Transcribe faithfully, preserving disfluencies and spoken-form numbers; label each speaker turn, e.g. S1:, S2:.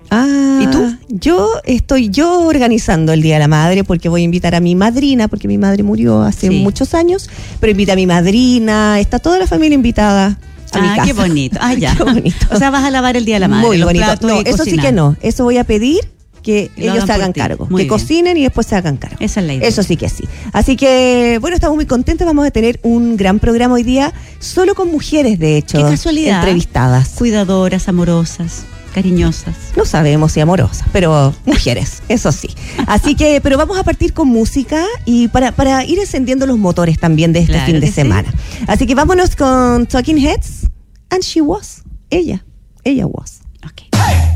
S1: Ah,
S2: ¿y tú?
S1: Yo estoy yo organizando el Día de la Madre porque voy a invitar a mi madrina, porque mi madre murió hace
S2: Sí.
S1: muchos años, pero invita a mi madrina, está toda la familia invitada a mi
S2: Ah,
S1: casa.
S2: qué bonito. Ah, ya.
S1: Qué bonito.
S2: O sea, vas a lavar el Día de la Madre.
S1: Muy
S2: los
S1: bonito.
S2: platos
S1: No,
S2: y
S1: eso sí
S2: cocinar.
S1: que no, eso voy a pedir que
S2: Y lo
S1: ellos
S2: hagan
S1: se
S2: por
S1: hagan
S2: ti.
S1: cargo,
S2: Muy
S1: que
S2: bien.
S1: cocinen y después se hagan cargo.
S2: Esa es la idea.
S1: Eso sí que sí. Así que, bueno, estamos muy contentos. Vamos a tener un gran programa hoy día, solo con mujeres, de hecho.
S2: Qué casualidad.
S1: Entrevistadas.
S2: Cuidadoras, amorosas, cariñosas.
S1: No sabemos si amorosas, pero mujeres, eso sí. Así que, pero vamos a partir con música y para, para ir encendiendo los motores también de este
S2: Claro
S1: fin de
S2: que sí.
S1: semana. Así que vámonos con Talking Heads, and She Was. Ella, ella was.
S2: Ok.